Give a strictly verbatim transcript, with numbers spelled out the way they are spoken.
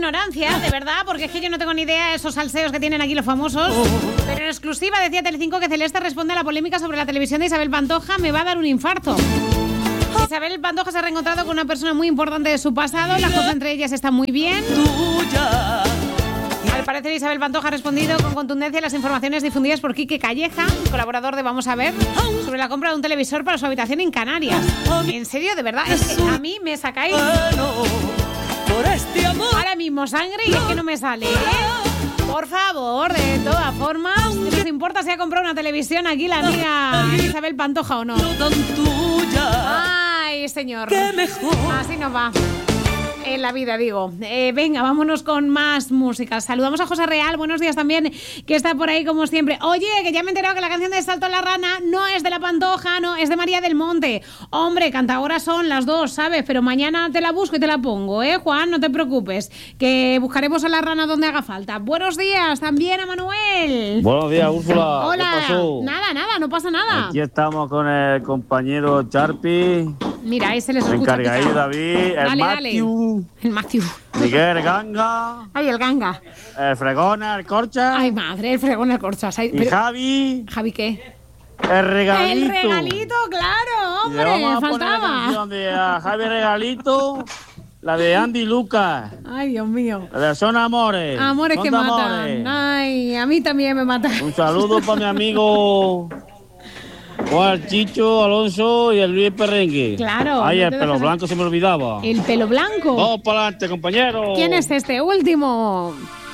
ignorancia, de verdad, porque es que yo no tengo ni idea de esos salseos que tienen aquí los famosos. Pero en exclusiva decía Telecinco que Celeste responde a la polémica sobre la televisión de Isabel Pantoja. Me va a dar un infarto. Isabel Pantoja se ha reencontrado con una persona muy importante de su pasado. Las cosas entre ellas están muy bien. Al parecer, Isabel Pantoja ha respondido con contundencia a las informaciones difundidas por Quique Calleja, colaborador de Vamos a Ver, sobre la compra de un televisor para su habitación en Canarias. En serio, de verdad, es que a mí me sacáis ahora mismo sangre y es que no me sale, ¿eh? Por favor, de todas formas, ¿qué nos importa si ha comprado una televisión aquí la amiga Isabel Pantoja o no? Ay, señor. Así nos va. En la vida, digo. Eh, venga, vámonos con más música. Saludamos a José Real, buenos días también, que está por ahí como siempre. Oye, que ya me he enterado que la canción de Salto a la Rana no es de la Pantoja, no, es de María del Monte. Hombre, cantadoras son las dos, ¿sabes? Pero mañana te la busco y te la pongo, ¿eh, Juan? No te preocupes, que buscaremos a la rana donde haga falta. Buenos días también a Manuel. Buenos días, Úrsula. Hola. ¿Qué pasó? Nada, nada, no pasa nada. Aquí estamos con el compañero Charpi. Mira, ahí se les el escucha. encargadito David, el Dale, Matthew, dale. El Matthew. Miguel Ganga, Ay, el Ganga. el Fregona, el Corcha. Ay, madre, el fregón, el corchas. Ay, y pero... Javi. ¿Javi qué? El regalito. El regalito, claro, hombre, y le vamos a faltaba. poner la canción de a Javi Regalito, la de Andy Lucas. Ay, Dios mío. La de Son Amores. Amores Son que de matan. amores. Ay, a mí también me matan. Un saludo para mi amigo Juan Chicho, Alonso y el Luis Perrengue. Claro. Ay, no el te pelo dejes- blanco se me olvidaba. El pelo blanco. Vamos para adelante, compañero. ¿Quién es este último?